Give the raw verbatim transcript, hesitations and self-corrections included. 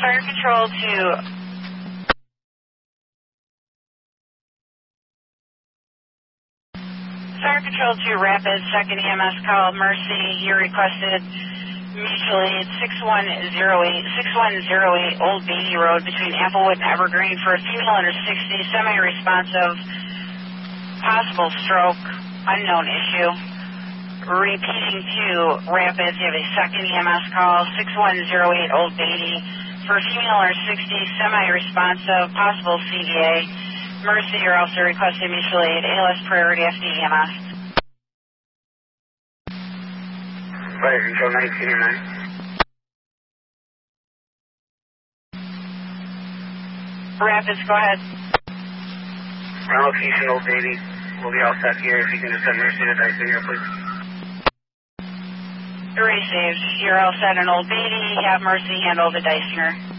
Fire Control to Fire Control to Rapid, second E M S call, Mercy. You requested mutual aid six one zero eight, six one zero eight Old Beatty Road between Applewood and Evergreen for a female under sixty, semi-responsive, possible stroke, unknown issue. Repeating to Rapids, you have a second E M S call, six one zero eight Old Beatty for a female under sixty, semi-responsive, possible C V A. Mercy, you're also requesting mutual aid, A L S priority F D E M S. Fire Control nineteen or nine. Rapids, go ahead. Ground location, Old Beatty. We'll be all set here. If you can just send Mercy to Dyson here, please. Received. You're all set in Old Beatty. Have Mercy handle the Dysoner.